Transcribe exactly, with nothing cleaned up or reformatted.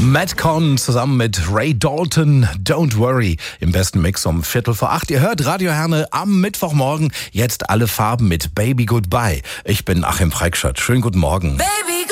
Matt Conn zusammen mit Ray Dalton, Don't Worry, im besten Mix um Viertel vor acht. Ihr hört Radio Herne am Mittwochmorgen, jetzt alle Farben mit Baby Goodbye. Ich bin Achim Preikschat. Schönen guten Morgen. Baby